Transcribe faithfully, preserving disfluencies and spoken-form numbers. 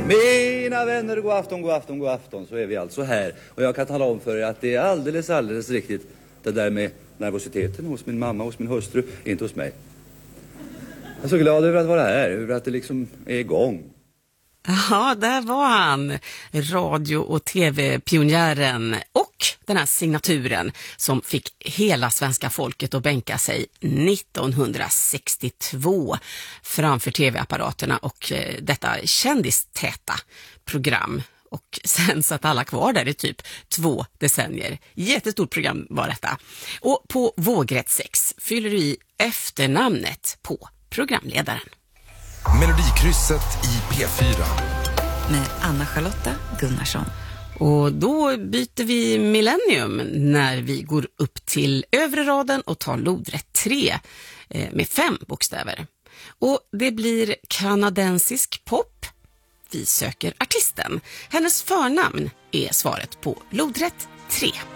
Mina vänner, god afton, god afton, god afton. Så är vi alltså här. Och jag kan tala om för er att det är alldeles, alldeles riktigt det där med nervositeten hos min mamma, hos min hustru, inte hos mig. Jag är så glad över att vara här, över att det liksom är igång. Ja, där var han, radio- och tv-pionjären och den här signaturen som fick hela svenska folket att bänka sig nittonhundrasextiotvå framför tv-apparaterna och eh, detta kändistäta program. Och sen satt alla kvar där i typ två decennier. Jättestort program var detta. Och på vågrätt sex fyller du i efternamnet på programledaren. Melodikrysset i P fyra. Med Anna-Charlotta Gunnarsson. Och då byter vi millennium när vi går upp till övre raden och tar lodrätt tre eh, med fem bokstäver. Och det blir kanadensisk pop. Vi söker artisten. Hennes förnamn är svaret på lodrätt tre.